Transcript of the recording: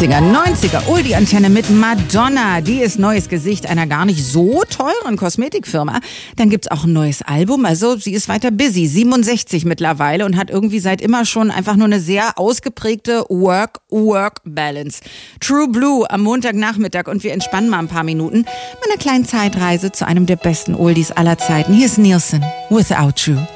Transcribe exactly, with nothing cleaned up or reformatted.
achtziger, neunziger, Oldie-Antenne mit Madonna. Die ist neues Gesicht einer gar nicht so teuren Kosmetikfirma. Dann gibt's auch ein neues Album, also sie ist weiter busy, siebenundsechzig mittlerweile und hat irgendwie seit immer schon einfach nur eine sehr ausgeprägte Work-Work-Balance. True Blue am Montagnachmittag und wir entspannen mal ein paar Minuten mit einer kleinen Zeitreise zu einem der besten Oldies aller Zeiten. Hier ist Nielsen, Without You.